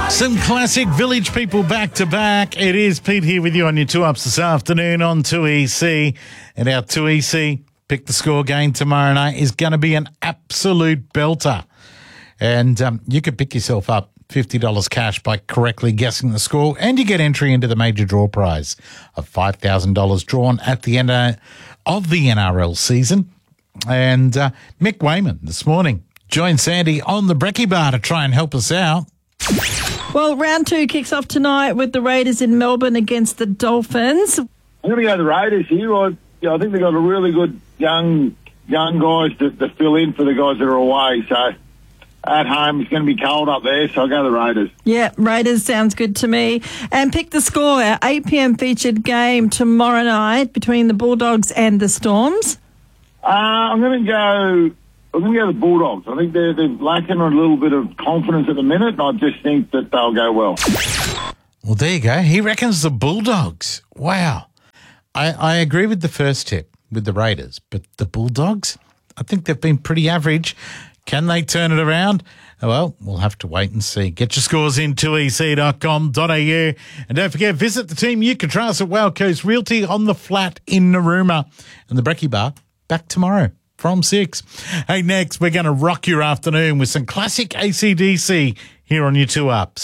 Some classic Village People back to back. It is Pete here with you on your 2Ups this afternoon on 2EC. And our 2EC Pick the Score game tomorrow night is going to be an absolute belter. And you could pick yourself up $50 cash by correctly guessing the score, and you get entry into the major draw prize of $5,000 drawn at the end of the NRL season. And Mick Wayman this morning joined Sandy on the Brekkie Bar to try and help us out. Well, round 2 kicks off tonight with the Raiders in Melbourne against the Dolphins. I'm going to go the Raiders here. I think they've got a really good young guys to fill in for the guys that are away. So at home, it's going to be cold up there, so I'll go the Raiders. Yeah, Raiders sounds good to me. And Pick the Score, our 8 p.m. featured game tomorrow night between the Bulldogs and the Storms. I'm going to go the Bulldogs. I think they're lacking a little bit of confidence at the minute, and I just think that they'll go well. Well, there you go. He reckons the Bulldogs. Wow. I agree with the first tip with the Raiders, but the Bulldogs, I think they've been pretty average. Can they turn it around? Well, we'll have to wait and see. Get your scores in 2ec.com.au. And don't forget, visit the team you can trust at Wild Coast Realty on the flat in Narooma. And the Brekkie Bar, back tomorrow from 6. Hey, next, we're going to rock your afternoon with some classic AC/DC here on your 2Ups.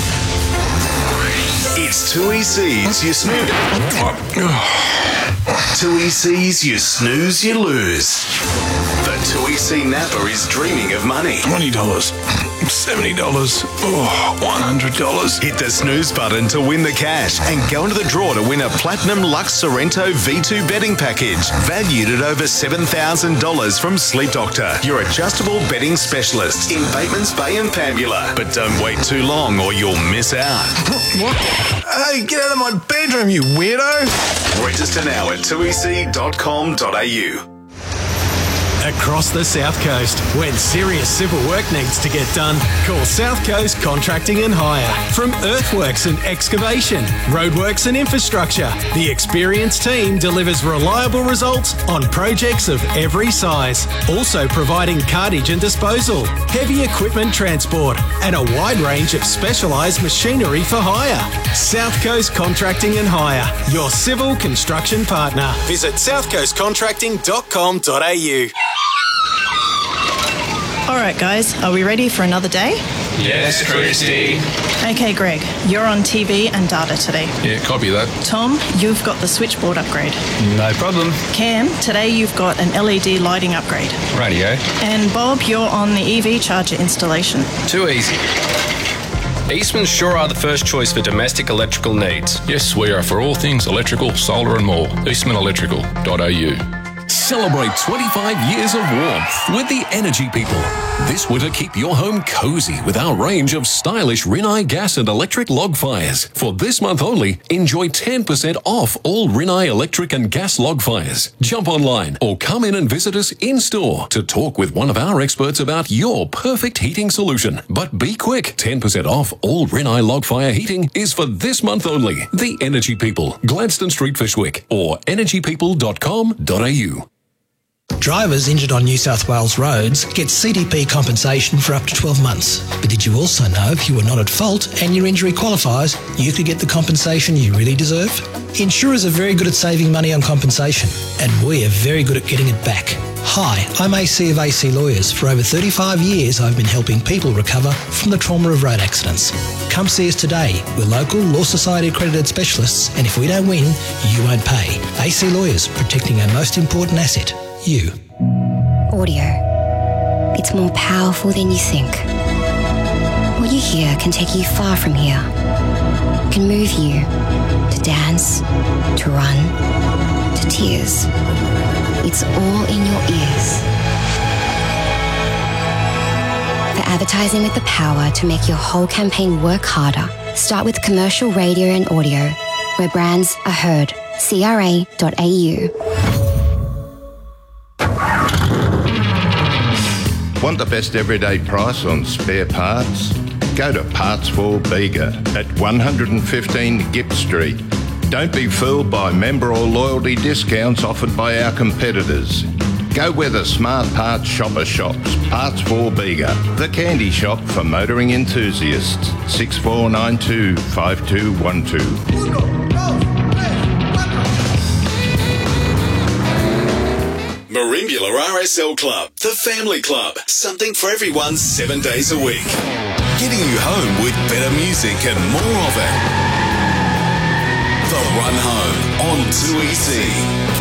It's 2EC's You Snooze. 2EC's You Snooze, You Lose. The 2EC Napa is dreaming of money. $20, $70, $100. Hit the snooze button to win the cash and go into the draw to win a Platinum Lux Sorrento V2 betting package valued at over $7,000 from Sleep Doctor, your adjustable betting specialist in Batemans Bay and Pambula. But don't wait too long or you'll miss out. What? Hey, get out of my bedroom, you weirdo! Register now at 2ec.com.au. Across the South Coast, when serious civil work needs to get done, call South Coast Contracting and Hire. From earthworks and excavation, roadworks and infrastructure, the experienced team delivers reliable results on projects of every size. Also providing cartage and disposal, heavy equipment transport, and a wide range of specialised machinery for hire. South Coast Contracting and Hire, your civil construction partner. Visit southcoastcontracting.com.au. All right, guys, are we ready for another day? Yes, Christy. Okay, Greg, you're on TV and data today. Yeah, copy that. Tom, you've got the switchboard upgrade. No problem. Cam, today you've got an LED lighting upgrade. Radio. And Bob, you're on the EV charger installation. Too easy. Eastman's sure are the first choice for domestic electrical needs. Yes, we are for all things electrical, solar and more. EastmanElectrical.au. Celebrate 25 years of warmth with the Energy People. This winter, keep your home cozy with our range of stylish Rinnai gas and electric log fires. For this month only, enjoy 10% off all Rinnai electric and gas log fires. Jump online or come in and visit us in-store to talk with one of our experts about your perfect heating solution. But be quick, 10% off all Rinnai log fire heating is for this month only. The Energy People, Gladstone Street, Fishwick, or energypeople.com.au. Drivers injured on New South Wales roads get CDP compensation for up to 12 months. But did you also know if you were not at fault and your injury qualifies, you could get the compensation you really deserve? Insurers are very good at saving money on compensation, and we are very good at getting it back. Hi, I'm AC of AC Lawyers. For over 35 years, I've been helping people recover from the trauma of road accidents. Come see us today. We're local Law Society accredited specialists, and if we don't win, you won't pay. AC Lawyers, protecting our most important asset, you. Audio. It's more powerful than you think. What you hear can take you far from here. Can move you to dance, to run, to tears. It's all in your ears. For advertising with the power to make your whole campaign work harder, start with commercial radio and audio, where brands are heard. CRA.au. Want the best everyday price on spare parts? Go to Parts for Bega at 115 Gipp Street. Don't be fooled by member or loyalty discounts offered by our competitors. Go where the smart parts shopper shops. Parts for Bega, the candy shop for motoring enthusiasts. 6492 5212. Merimbula RSL Club, the family club. Something for everyone 7 days a week. Getting you home with better music and more of it. The Run Home on 2EC.